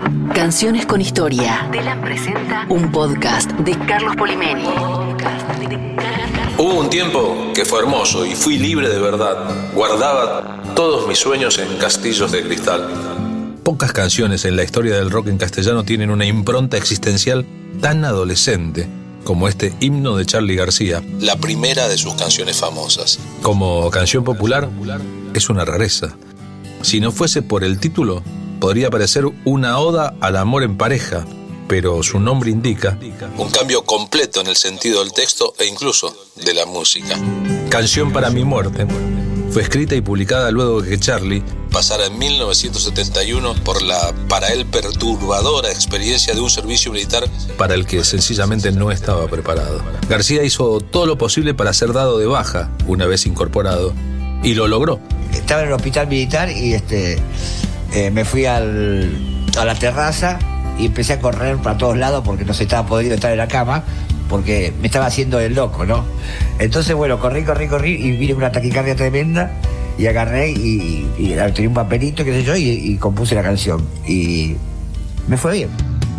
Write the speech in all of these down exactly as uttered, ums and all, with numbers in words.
Canciones con historia. Telam presenta un podcast de Carlos Polimeni. Hubo un tiempo que fue hermoso y fui libre de verdad. Guardaba todos mis sueños en castillos de cristal. Pocas canciones en la historia del rock en castellano tienen una impronta existencial tan adolescente como este himno de Charly García, la primera de sus canciones famosas. Como canción popular, es una rareza. Si no fuese por el título, podría parecer una oda al amor en pareja, pero su nombre indica un cambio completo en el sentido del texto e incluso de la música. Canción para mi muerte fue escrita y publicada luego de que Charly pasara en mil novecientos setenta y uno por la, para él, perturbadora experiencia de un servicio militar para el que sencillamente no estaba preparado. García hizo todo lo posible para ser dado de baja una vez incorporado, y lo logró. Estaba en el hospital militar y este, eh, me fui al, a la terraza y empecé a correr para todos lados porque no se estaba pudiendo estar en la cama, porque me estaba haciendo el loco, ¿no? Entonces, bueno, corrí, corrí, corrí y vine con una taquicardia tremenda y agarré y, y, y tenía un papelito, qué sé yo, y, y compuse la canción. Y me fue bien.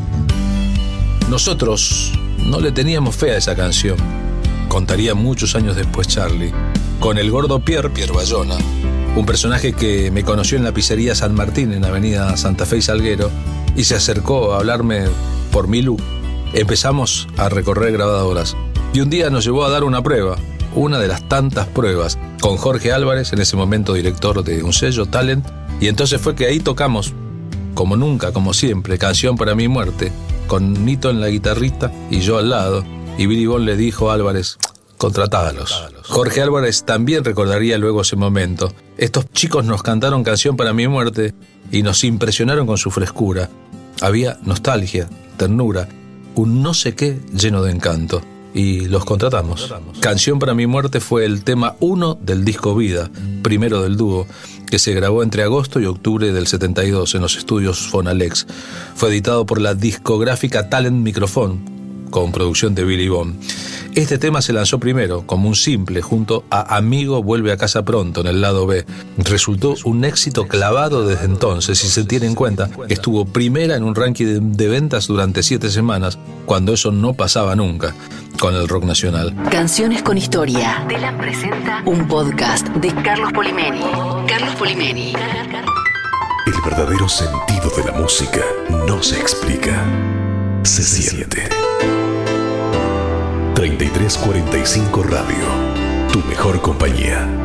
Nosotros no le teníamos fe a esa canción. Contaría muchos años después Charly, con el gordo Pierre, Pierre Bayona, un personaje que me conoció en la pizzería San Martín, en Avenida Santa Fe y Salguero, y se acercó a hablarme por Milú. Empezamos a recorrer grabadoras y un día nos llevó a dar una prueba, una de las tantas pruebas, con Jorge Álvarez, en ese momento director de un sello, Talent, y entonces fue que ahí tocamos, como nunca, como siempre, Canción para mi muerte, con Nito en la guitarrita y yo al lado, y Billy Bond le dijo a Álvarez: contratádalos. Jorge Álvarez también recordaría luego ese momento. Estos chicos nos cantaron Canción para mi muerte y nos impresionaron con su frescura. Había nostalgia, ternura, un no sé qué lleno de encanto, y los contratamos. Canción para mi muerte fue el tema uno del disco Vida, primero del dúo, que se grabó entre agosto y octubre del setenta y dos en los estudios Fonalex. Fue editado por la discográfica Talent Microphone, con producción de Billy Bond. Este tema se lanzó primero como un simple junto a Amigo vuelve a casa pronto en el lado B. Resultó un éxito clavado desde entonces, si se tiene en cuenta que estuvo primera en un ranking de, de ventas durante siete semanas, cuando eso no pasaba nunca con el rock nacional. Canciones con historia. Telam presenta un podcast de Carlos Polimeni. Carlos Polimeni. El verdadero sentido de la música no se explica, se siente. treinta y tres cuarenta y cinco Radio, tu mejor compañía.